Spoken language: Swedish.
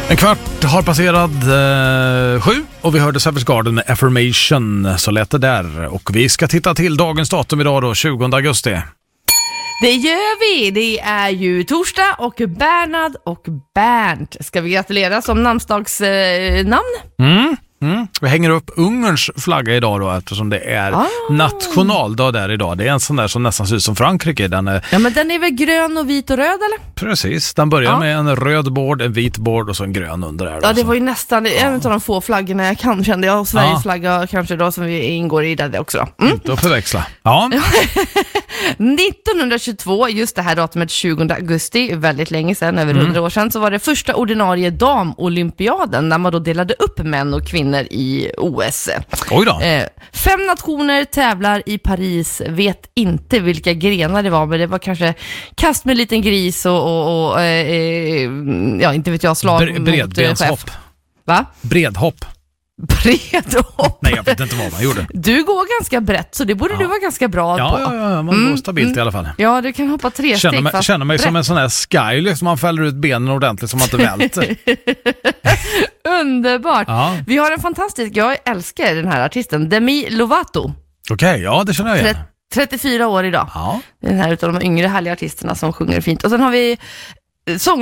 En kvart har passerat 7 och vi hörde Savage Garden med Affirmation, så lät det där. Och vi ska titta till dagens datum idag då, 20 augusti. Det gör vi! Det är ju torsdag och Bernhard och Bernt ska vi gratulera som namnsdagsnamn. Vi hänger upp Ungerns flagga idag då, eftersom det är nationaldag där idag. Det är en sån där som nästan ser ut som Frankrike. Ja, men den är väl grön och vit och röd, eller? Precis, den börjar med en röd bord, en vit bord och så en grön under där. Ja, det var ju nästan en av de få flaggorna jag kan, kände jag. Sveriges flagga kanske då, som vi ingår i det också. Inte att förväxla. Ja. 1922, just det här datumet 20 augusti, väldigt länge sedan, över 100 år sedan, så var det första ordinarie damolympiaden när man då delade upp män och kvinnor i OS. Oj då. 5 nationer tävlar i Paris, vet inte vilka grenar det var, men det var kanske kast med en liten gris och inte vet jag, slag mot chef. Va? Bredhopp. Bredhopp? Nej, jag vet inte vad man gjorde. Du går ganska brett, så det borde du vara ganska bra på. Ja, man går stabilt i alla fall. Ja, du kan hoppa 3 steg. Känner mig som en sån här skylift, man fäller ut benen ordentligt som man inte välter. Underbart. Ja. Vi har en fantastisk, jag älskar den här artisten, Demi Lovato. Okej, ja, det känner jag igen. 34 år idag. Ja. Den här utav de yngre härliga artisterna som sjunger fint. Och sen har vi